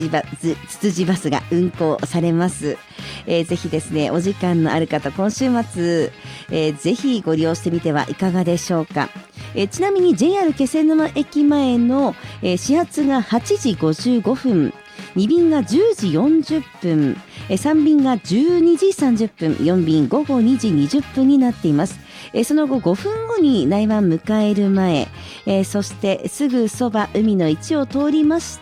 つつじバスが運行されます。ぜひですね、お時間のある方、今週末、ぜひご利用してみてはいかがでしょうか。ちなみに JR 気仙沼駅前の、始発が8時55分、2便が10時40分、3便が12時30分、4便午後2時20分になっています。その後5分後に内湾迎える前、そしてすぐそば海の市を通りまして、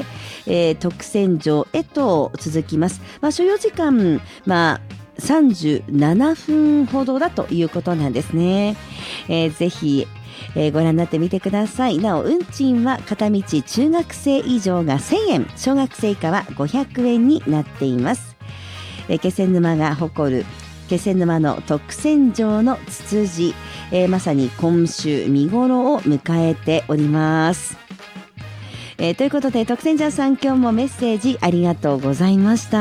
徳仙城へと続きます。所要時間、37分ほどだということなんですね。ぜひご覧になってみてください。なお運賃は片道中学生以上が1000円、小学生以下は500円になっています。気仙沼が誇る気仙沼の徳仙城のツツジ、まさに今週見頃を迎えております。ということで徳仙城さん、今日もメッセージありがとうございました。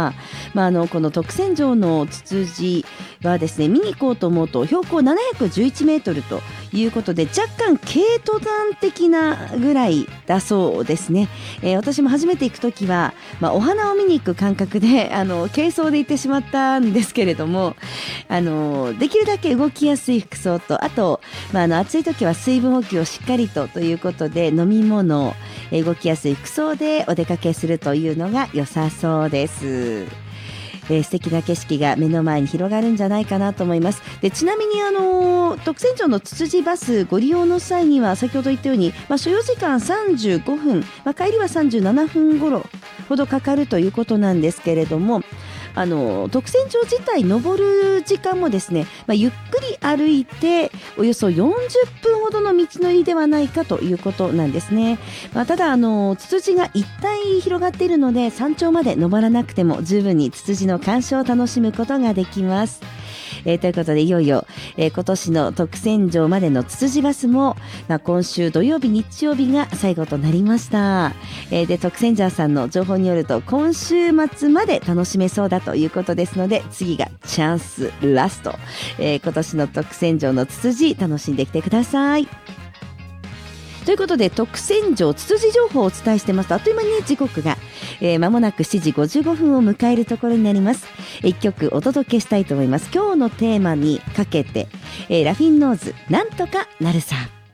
この徳仙城のツツジはですね、見に行こうと思うと標高711メートルということで、若干軽登山的なぐらいだそうですね。私も初めて行くときは、お花を見に行く感覚で軽装で行ってしまったんですけれども、できるだけ動きやすい服装と、あと、暑いときは水分補給をしっかりということで、飲み物、動きやすい服装でお出かけするというのが良さそうです。素敵な景色が目の前に広がるんじゃないかなと思います。で、ちなみに徳仙城のツツジバスご利用の際には先ほど言ったように、所要時間35分、帰りは37分頃ほどかかるということなんですけれども、徳仙城自体登る時間もですね、ゆっくり歩いておよそ40分ほどの道のりではないかということなんですね。ただツツジが一帯広がっているので、山頂まで登らなくても十分にツツジの鑑賞を楽しむことができます。ということでいよいよ、今年の徳仙城までのツツジバスも、今週土曜日日曜日が最後となりました。で徳仙城さんの情報によると、今週末まで楽しめそうだということですので、次がチャンスラスト、今年の徳仙城のツツジ楽しんできてください。ということで徳仙城ツツジ情報をお伝えしてますと、あっという間に時刻が間もなく7時55分を迎えるところになります。一曲お届けしたいと思います。今日のテーマにかけて、ラフィンノーズなんとかなるさ。